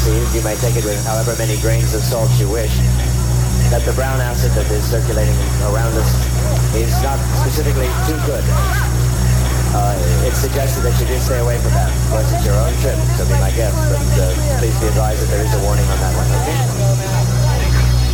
received, you may take it with however many grains of salt you wish, that the brown acid that is circulating around us is not specifically too good. It's suggested that you do stay away from that. Of course, it's your own trip, so be my guest, but please be advised that there is a warning on that one, okay?